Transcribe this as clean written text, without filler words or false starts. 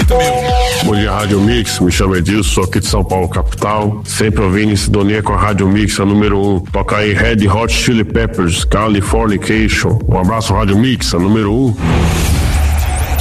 Bom dia, Rádio Mix, me chamo Edilson, sou aqui de São Paulo, capital. Sempre ouvindo em sintonia com a Rádio Mix, a número 1. Toca aí Red Hot Chili Peppers, Californication. Um abraço, Rádio Mix, a número 1.